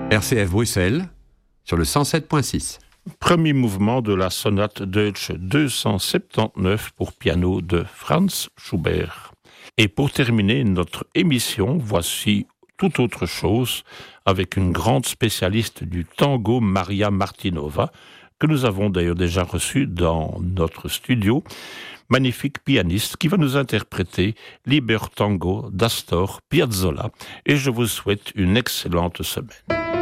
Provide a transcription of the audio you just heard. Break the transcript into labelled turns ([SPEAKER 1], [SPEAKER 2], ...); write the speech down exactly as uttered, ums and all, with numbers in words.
[SPEAKER 1] R C F Bruxelles, sur le cent sept virgule six.
[SPEAKER 2] Premier mouvement de la sonate Deutsch deux cent soixante-dix-neuf pour piano de Franz Schubert. Et pour terminer notre émission, voici toute autre chose avec une grande spécialiste du tango, Maria Martinova, que nous avons d'ailleurs déjà reçue dans notre studio. Magnifique pianiste qui va nous interpréter Liber Tango d'Astor Piazzolla. Et je vous souhaite une excellente semaine.